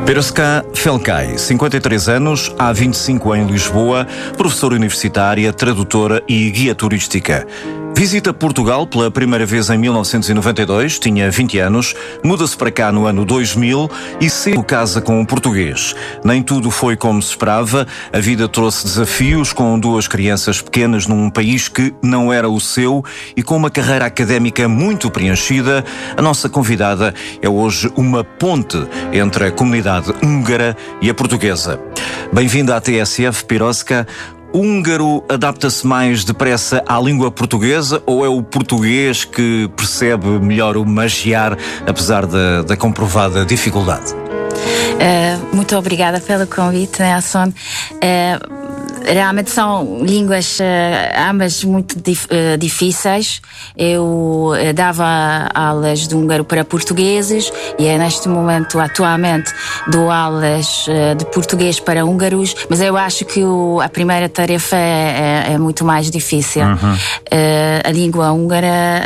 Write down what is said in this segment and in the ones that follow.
Piroska Felkai, 53 anos, há 25 em Lisboa, professora universitária, tradutora e guia turística. Visita Portugal pela primeira vez em 1992, tinha 20 anos, muda-se para cá no ano 2000 e cedo casa com um português. Nem tudo foi como se esperava, a vida trouxe desafios com duas crianças pequenas num país que não era o seu e com uma carreira académica muito preenchida. A nossa convidada é hoje uma ponte entre a comunidade húngara e a portuguesa. Bem-vinda à TSF, Piroska. O húngaro adapta-se mais depressa à língua portuguesa ou é o português que percebe melhor o magiar, apesar da comprovada dificuldade? Muito obrigada pelo convite, Nelson. Realmente são línguas ambas muito difíceis. Eu dava aulas de húngaro para portugueses e neste momento, atualmente, dou aulas de português para húngaros, mas eu acho que a primeira tarefa é muito mais difícil. A língua húngara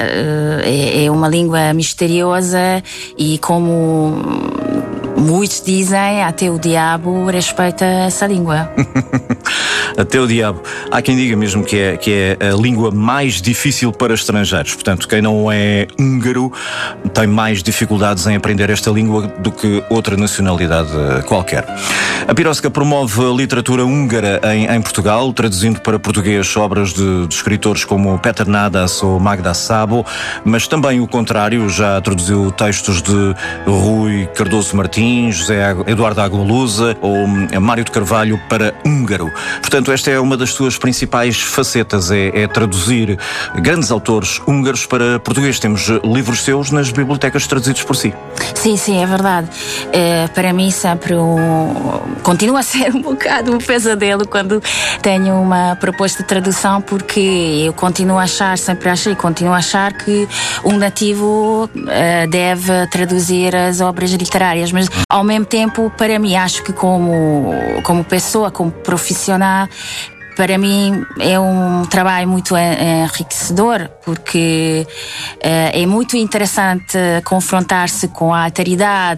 é uma língua misteriosa e, como muitos dizem, até o diabo respeita essa língua. Até o diabo. Há quem diga mesmo que é a língua mais difícil para estrangeiros. Portanto, quem não é húngaro tem mais dificuldades em aprender esta língua do que outra nacionalidade qualquer. A Piroska promove a literatura húngara em Portugal, traduzindo para português obras de escritores como Péter Nádas ou Magda Szabo, mas também o contrário, já traduziu textos de Rui Cardoso Martins, José Eduardo Agualusa ou Mário de Carvalho para húngaro. Portanto, esta é uma das suas principais facetas, é traduzir grandes autores húngaros para português. Temos livros seus nas bibliotecas traduzidos por si. Sim, é verdade. Para mim sempre continua a ser um bocado um pesadelo quando tenho uma proposta de tradução, porque eu sempre achei e continuo a achar que um nativo deve traduzir as obras literárias, mas ao mesmo tempo, para mim, acho que como pessoa, como profissional, para mim é um trabalho muito enriquecedor, porque é muito interessante confrontar-se com a alteridade,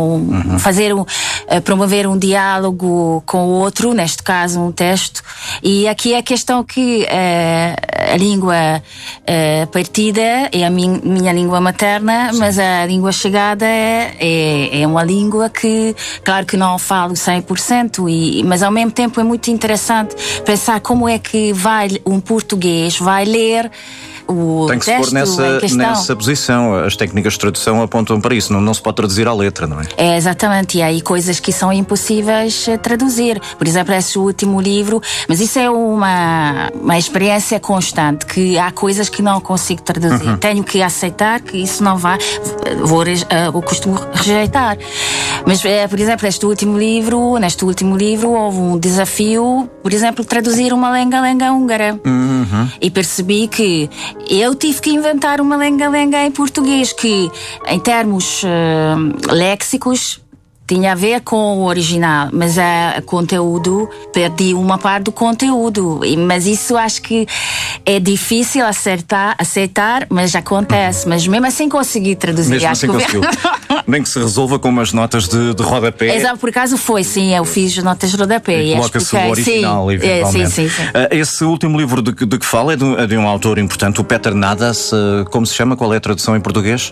promover um diálogo com o outro, neste caso um texto. E aqui é a questão que a língua partida é a minha língua materna, mas a língua chegada é uma língua que, claro que não falo 100%, mas ao mesmo tempo é muito interessante pensar como é que um português vai ler o tem que se pôr nessa posição. As técnicas de tradução apontam para isso. Não se pode traduzir à letra, não é? É, exatamente. E há aí coisas que são impossíveis traduzir. Por exemplo, esse último livro. Mas isso é uma experiência constante, que há coisas que não consigo traduzir. Tenho que aceitar que isso não vai. Eu costumo rejeitar. Mas, por exemplo, neste último livro houve um desafio, por exemplo, traduzir uma lenga-lenga húngara. E percebi que eu tive que inventar uma lenga-lenga em português que, em termos léxicos, tinha a ver com o original, mas conteúdo, perdi uma parte do conteúdo. Mas isso acho que é difícil aceitar, mas acontece. Mas mesmo assim consegui traduzir. Mesmo assim conseguiu. Nem que se resolva com umas notas de rodapé. Exato, por acaso foi, sim, eu fiz notas de rodapé. E coloca-se o original, eventualmente. Sim. Esse último livro de que fala é de um autor importante, o Péter Nádas. Como se chama? Qual é a tradução em português?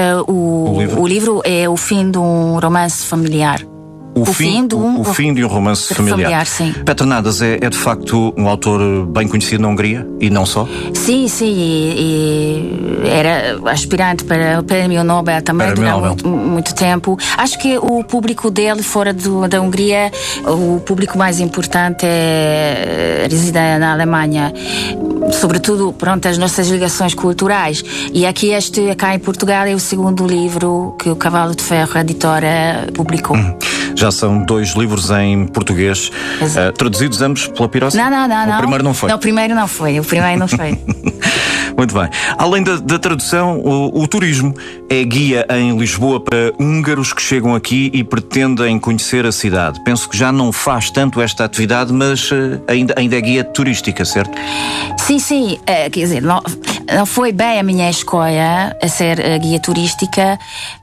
O livro é o fim de um romance familiar. O fim de um romance familiar. Sim. Péter Nádas é de facto um autor bem conhecido na Hungria e não só? Sim, e era aspirante para o Prémio Nobel também durante muito tempo. Acho que o público dele fora da Hungria, o público mais importante reside na Alemanha. Sobretudo, as nossas ligações culturais. E aqui cá em Portugal é o segundo livro que o Cavalo de Ferro, a editora, publicou. Já são 2 livros em português, traduzidos ambos pela Piroska? Não. O primeiro não foi? Não, o primeiro não foi. Muito bem. Além da tradução, o turismo é guia em Lisboa para húngaros que chegam aqui e pretendem conhecer a cidade. Penso que já não faz tanto esta atividade, mas ainda é guia turística, certo? Sim. Quer dizer, não foi bem a minha escolha a ser guia turística.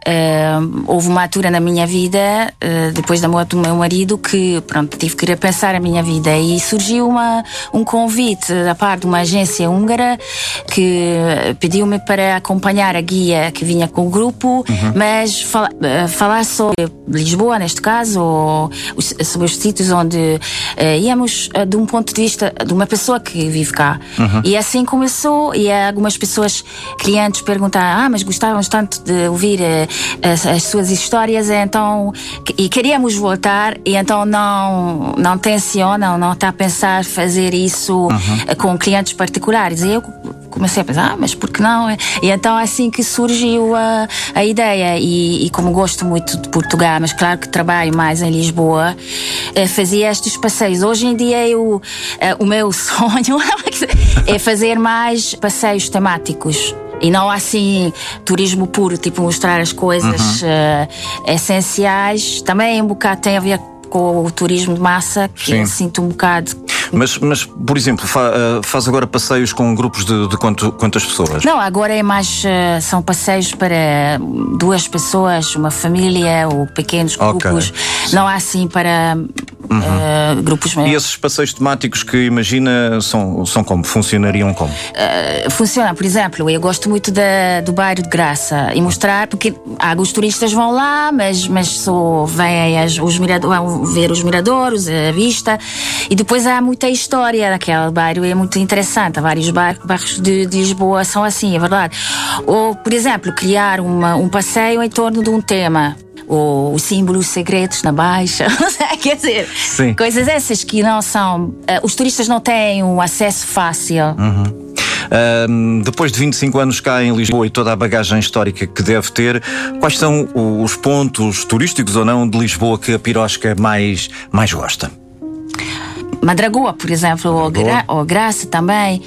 Houve uma altura na minha vida, depois da morte do meu marido, que tive que repensar a minha vida e surgiu um convite da parte de uma agência húngara que pediu-me para acompanhar a guia que vinha com o grupo, mas falar sobre Lisboa, neste caso, ou sobre os sítios onde íamos de um ponto de vista de uma pessoa que vive cá. E assim começou, e algumas pessoas, clientes, perguntaram: mas gostávamos tanto de ouvir as suas histórias, então, e queríamos voltar, e então não tencionam, não está a pensar fazer isso com clientes particulares. E eu comecei a pensar, mas por que não? E então é assim que surgiu a ideia. E como gosto muito de Portugal, mas claro que trabalho mais em Lisboa, fazia estes passeios. Hoje em dia o meu sonho é fazer mais passeios temáticos. E não assim turismo puro, tipo mostrar as coisas essenciais. Também um bocado tem a ver com o turismo de massa, que eu sinto um bocado. Mas por exemplo, faz agora passeios com grupos de quantas pessoas? Não, agora é mais, são passeios para 2 pessoas, uma família ou pequenos grupos. Não há assim para grupos maiores. E esses passeios temáticos que imagina são como? Funcionariam como? Funciona, por exemplo, eu gosto muito do bairro de Graça e mostrar, porque alguns turistas vão lá, mas só vêm vão ver os miradores, a vista, e depois há muita história daquele bairro, é muito interessante. Há vários bairros de Lisboa são assim, é verdade. Ou, por exemplo, criar um passeio em torno de um tema. Ou os símbolos secretos na Baixa. Quer dizer, coisas essas que não são. Os turistas não têm um acesso fácil. Depois de 25 anos cá em Lisboa e toda a bagagem histórica que deve ter, quais são os pontos turísticos ou não de Lisboa que a Pirosca mais gosta? Madragoa, por exemplo, ou Graça também.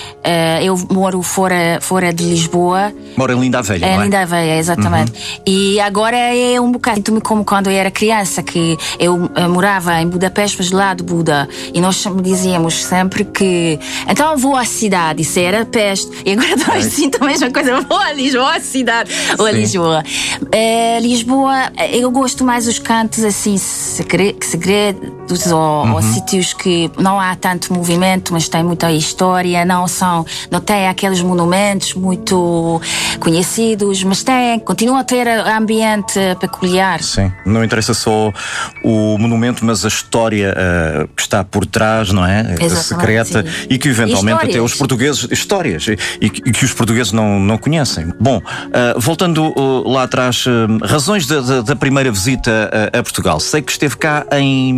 Eu moro fora de Lisboa. Moro em Linda a Velha, não é? Linda a Velha, exatamente. E agora é um bocado como quando eu era criança, que eu morava em Budapeste, mas lá de Buda. E nós dizíamos sempre que então vou à cidade, isso era Peste. E agora nós sinto a mesma coisa, vou a Lisboa, à cidade, ou a Lisboa. Lisboa, eu gosto mais dos cantos assim segredos ou sítios que não há tanto movimento, mas tem muita história, não tem aqueles monumentos muito conhecidos, mas continua a ter ambiente peculiar. Sim, não interessa só o monumento, mas a história que está por trás, não é? Secreta, e que eventualmente até os portugueses, histórias, e que os portugueses não conhecem. Bom, voltando lá atrás, razões da primeira visita a Portugal. Sei que esteve cá em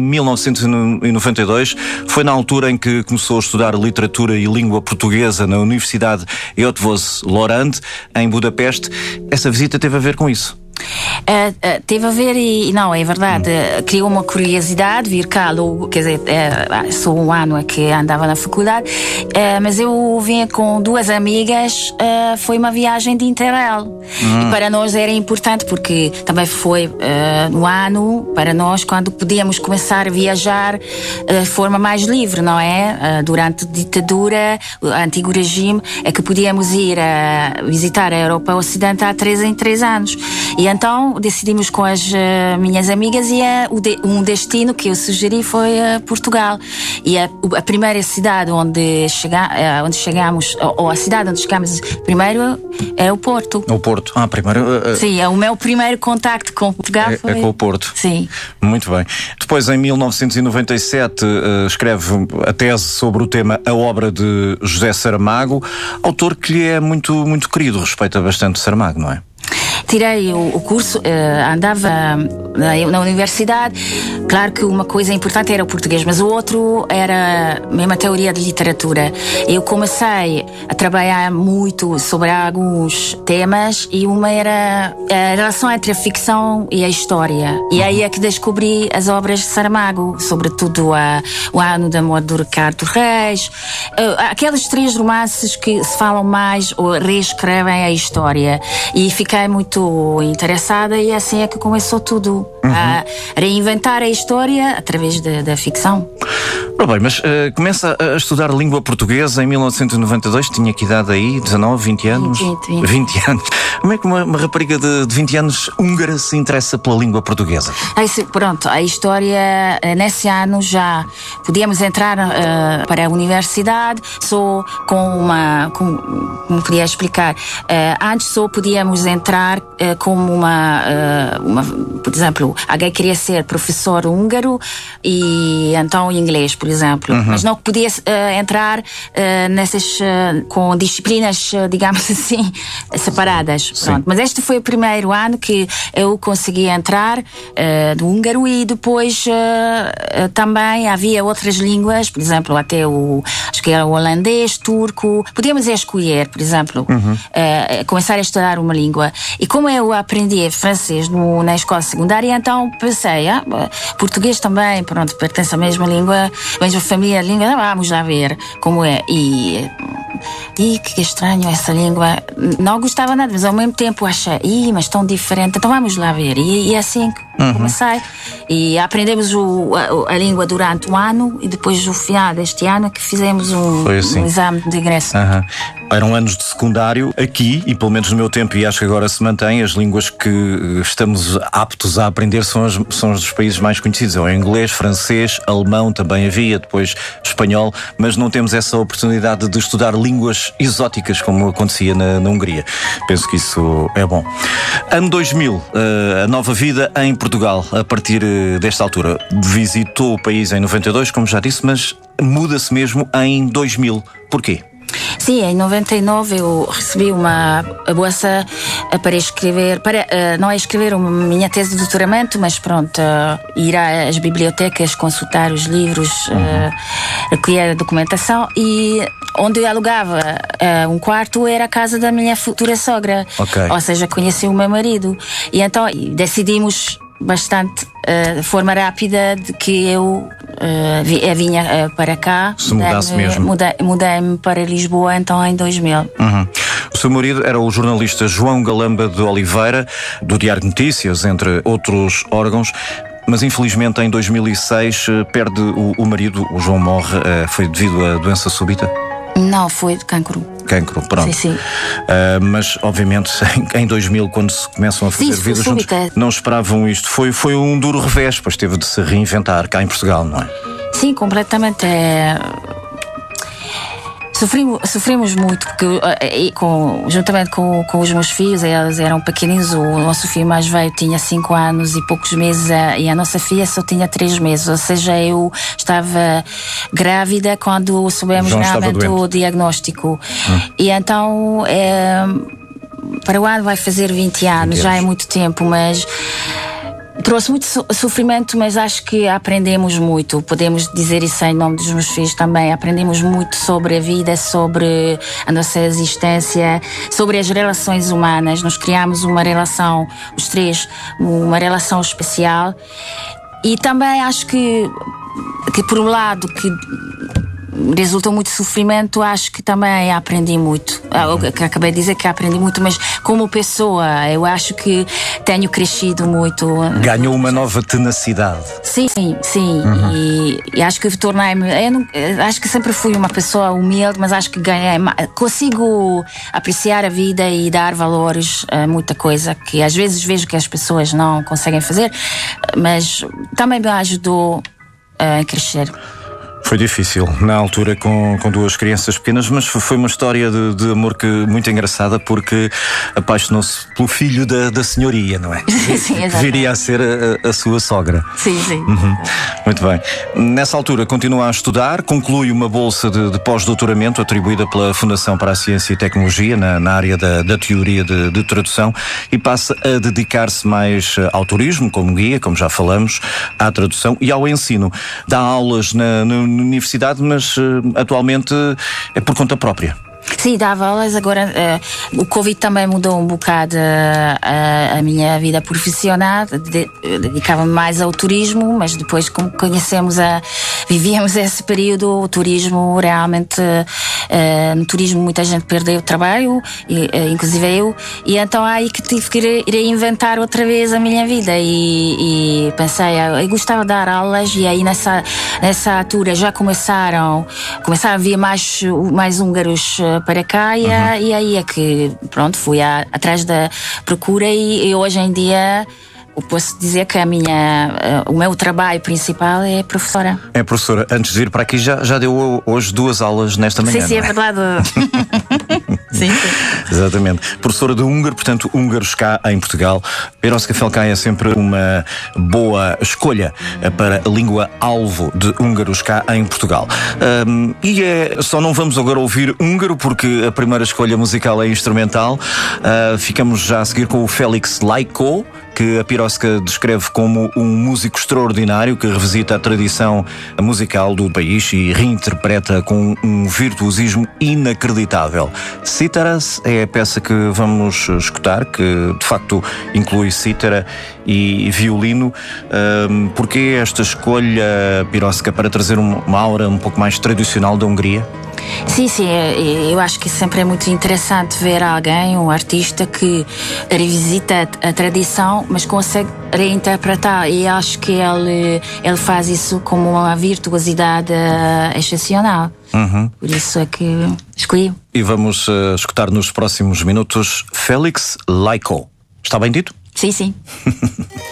1992, foi na altura em que começou a estudar literatura e língua portuguesa na Universidade Eötvös Loránd, em Budapeste. Essa visita teve a ver com isso? Teve a ver e não, é verdade, criou uma curiosidade vir cá, quer dizer, sou um ano que andava na faculdade, mas eu vinha com 2 amigas, foi uma viagem de Interrail e para nós era importante porque também foi no ano, para nós, quando podíamos começar a viajar de forma mais livre, não é? Durante a ditadura, o antigo regime, é que podíamos ir visitar a Europa Ocidental 3 em 3 anos. E então decidimos com as minhas amigas e um destino que eu sugeri foi Portugal. E a primeira cidade onde chegamos, ou a cidade onde chegamos primeiro é o Porto. O Porto. Primeiro. Sim, o meu primeiro contacto com Portugal foi... É com o Porto. Sim. Muito bem. Depois, em 1997, escreve a tese sobre o tema A Obra de José Saramago, autor que lhe é muito, muito querido, respeita bastante Saramago, não é? Tirei o curso, andava na universidade. Claro que uma coisa importante era o português, mas o outro era mesmo a teoria de literatura. Eu comecei a trabalhar muito sobre alguns temas e uma era a relação entre a ficção e a história. E aí é que descobri as obras de Saramago, sobretudo O Ano de Amor do Ricardo Reis, aqueles 3 romances que se falam mais ou reescrevem a história. E fiquei muito interessada e assim é que começou tudo. A reinventar a história através da ficção. Bem, mas começa a estudar língua portuguesa em 1992, tinha que idade aí? 19, 20 anos? 20 anos. Como é que uma rapariga de 20 anos húngara se interessa pela língua portuguesa? Pronto, a história, nesse ano já podíamos entrar para a universidade, só como queria explicar, antes só podíamos entrar como por exemplo, alguém queria ser professor húngaro e então inglês, por exemplo, mas não podia entrar nessas com disciplinas, digamos assim, separadas. Pronto. Mas este foi o primeiro ano que eu consegui entrar do húngaro e depois também havia outras línguas, por exemplo, até acho que era o holandês, turco. Podíamos escolher, por exemplo, começar a estudar uma língua. E como eu aprendi francês na escola secundária, então pensei, português também, pronto, pertence à mesma língua, mesma família de língua, vamos lá ver como é. E que estranho essa língua. Não gostava nada, mas ao mesmo tempo achei, mas tão diferente, então vamos lá ver. E assim comecei. E aprendemos a língua durante um ano e depois no final deste ano que fizemos um exame de ingresso. Eram anos de secundário aqui, e pelo menos no meu tempo, e acho que agora se mantém, as línguas que estamos aptos a aprender são os países mais conhecidos. É o inglês, francês, alemão também havia, depois espanhol, mas não temos essa oportunidade de estudar línguas exóticas como acontecia na Hungria. Penso que isso é bom. Ano 2000, a nova vida em Portugal, a partir desta altura. Visitou o país em 92, como já disse, mas muda-se mesmo em 2000. Porquê? Sim, em 99 eu recebi uma bolsa para escrever, não é escrever a minha tese de doutoramento, mas pronto, ir às bibliotecas, consultar os livros, recolher a documentação, e onde eu alugava um quarto era a casa da minha futura sogra. Ou seja, conheci o meu marido. E então decidimos bastante de forma rápida de que eu vinha para cá. Se mudasse mesmo. Mudei-me para Lisboa então em 2000. O seu marido era o jornalista João Galamba de Oliveira, do Diário de Notícias, entre outros órgãos. Mas infelizmente em 2006 perde o marido, o João morre. Foi devido a doença súbita? Não, foi de cancro. Cancro, pronto. Sim. Mas obviamente em 2000, quando se começam a fazer vidas juntos, não esperavam isto. Foi um duro revés, pois teve de se reinventar cá em Portugal, não é? Sim, completamente. Sofrimos muito, porque juntamente com os meus filhos, eles eram pequeninos. O nosso filho mais velho tinha 5 anos e poucos meses e a nossa filha só tinha 3 meses. Ou seja, eu estava grávida quando soubemos realmente o diagnóstico. E então, para o ano vai fazer 20 anos, já é muito tempo, mas trouxe muito sofrimento, mas acho que aprendemos muito. Podemos dizer isso em nome dos meus filhos também. Aprendemos muito sobre a vida, sobre a nossa existência, sobre as relações humanas. Nós criamos uma relação, os 3, uma relação especial. E também acho que por um lado que resultou muito sofrimento, acho que também aprendi muito. Acabei de dizer que aprendi muito, mas como pessoa, eu acho que tenho crescido muito. Ganhou uma nova tenacidade. Sim. E acho que tornei-me. Acho que sempre fui uma pessoa humilde, mas acho que consigo apreciar a vida e dar valores a muita coisa que às vezes vejo que as pessoas não conseguem fazer, mas também me ajudou a crescer. Foi difícil, na altura, com duas crianças pequenas, mas foi uma história de amor muito engraçada, porque apaixonou-se pelo filho da senhoria, não é? Sim, que viria a ser a sua sogra. Sim, sim. Muito bem. Nessa altura continua a estudar, conclui uma bolsa de pós-doutoramento atribuída pela Fundação para a Ciência e Tecnologia na área da teoria de tradução, e passa a dedicar-se mais ao turismo, como guia, como já falamos, à tradução e ao ensino. Dá aulas na universidade, mas atualmente é por conta própria. Sim, dava aulas. Agora o Covid também mudou um bocado a minha vida profissional. Dedicava-me mais ao turismo, mas depois, como vivíamos esse período, o turismo realmente, no turismo muita gente perdeu o trabalho, inclusive eu, e então aí que tive que reinventar outra vez a minha vida, e pensei, eu gostava de dar aulas, e aí nessa altura já começaram a vir mais húngaros para cá, e aí é que, pronto, fui atrás da procura, e hoje em dia eu posso dizer que o meu trabalho principal é professora. É professora. Antes de vir para aqui já deu hoje 2 aulas nesta manhã. Sim, é verdade. Sim. Exatamente. Professora de húngaro, portanto, húngaros cá em Portugal. Piroska Felkai é sempre uma boa escolha para a língua alvo de húngaros cá em Portugal. Só não vamos agora ouvir húngaro, porque a primeira escolha musical é instrumental. Ficamos já a seguir com o Felix Lajkó, que a Piroska descreve como um músico extraordinário que revisita a tradição musical do país e reinterpreta com um virtuosismo inacreditável. Cítaras é a peça que vamos escutar, que de facto inclui cítara e violino. Porquê esta escolha, Piroska, para trazer uma aura um pouco mais tradicional da Hungria? Sim, eu acho que sempre é muito interessante ver alguém, um artista, que revisita a tradição, mas consegue reinterpretar, e acho que ele faz isso com uma virtuosidade excepcional. Por isso é que escolhi. E vamos escutar nos próximos minutos Felix Lajkó. Está bem dito? Sim.